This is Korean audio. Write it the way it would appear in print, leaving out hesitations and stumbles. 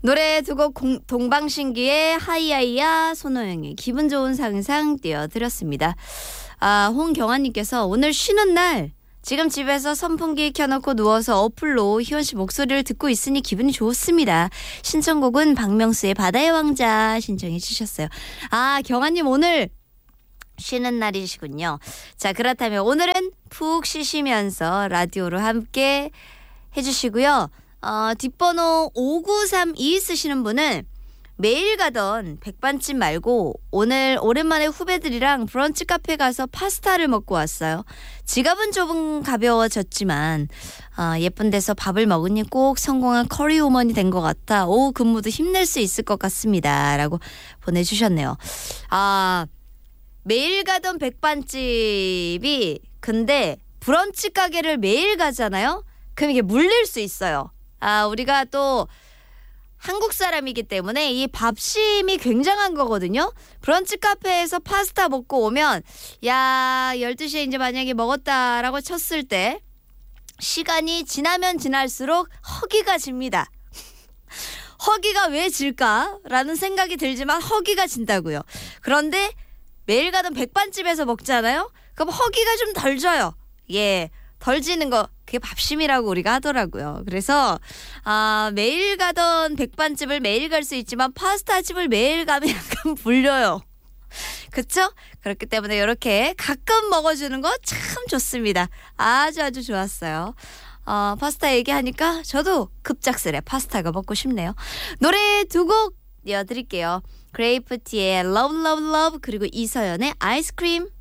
노래 두 곡 동방신기의 하이하이야, 손호영의 기분 좋은 상상 띄워드렸습니다. 홍경아님께서 오늘 쉬는 날 지금 집에서 선풍기 켜놓고 누워서 어플로 희원씨 목소리를 듣고 있으니 기분이 좋습니다. 신청곡은 박명수의 바다의 왕자 신청해 주셨어요. 경아님 오늘 쉬는 날이시군요. 자, 그렇다면 오늘은 푹 쉬시면서 라디오로 함께 해주시고요. 뒷번호 5932 쓰시는 분은 매일 가던 백반집 말고 오늘 오랜만에 후배들이랑 브런치 카페 가서 파스타를 먹고 왔어요. 지갑은 조금 가벼워졌지만 예쁜 데서 밥을 먹으니 꼭 성공한 커리우먼이 된 것 같아 오후 근무도 힘낼 수 있을 것 같습니다. 라고 보내주셨네요. 매일 가던 백반집이 근데 브런치 가게를 매일 가잖아요. 그럼 이게 물릴 수 있어요. 우리가 또 한국 사람이기 때문에 이 밥심이 굉장한 거거든요. 브런치 카페에서 파스타 먹고 오면 12시에 이제 만약에 먹었다라고 쳤을 때 시간이 지나면 지날수록 허기가 집니다. 허기가 왜 질까라는 생각이 들지만 허기가 진다고요. 그런데 매일 가던 백반집에서 먹잖아요. 그럼 허기가 좀 덜 져요. 덜 지는 거 그게 밥심이라고 우리가 하더라고요. 그래서 매일 가던 백반집을 매일 갈 수 있지만 파스타집을 매일 가면 약간 불려요. 그렇죠? 그렇기 때문에 이렇게 가끔 먹어주는 거 참 좋습니다. 아주 좋았어요. 파스타 얘기하니까 저도 급작스레 파스타가 먹고 싶네요. 노래 두 곡 이어드릴게요. 그레이프티의 Love Love Love 그리고 이서연의 아이스크림.